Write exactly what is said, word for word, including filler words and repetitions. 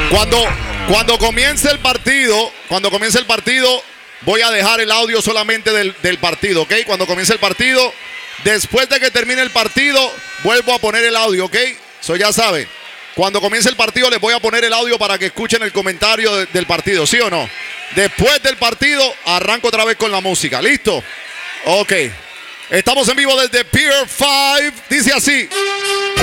Cuando, cuando comience el partido, cuando comience el partido, voy a dejar el audio solamente del, del partido, ¿ok? Cuando comience el partido, después de que termine el partido, vuelvo a poner el audio, ¿ok? Eso ya sabe. Cuando comience el partido les voy a poner el audio para que escuchen el comentario de, del partido, ¿sí o no? Después del partido arranco otra vez con la música, ¿listo? Ok. Estamos en vivo desde Pier cinco, dice así.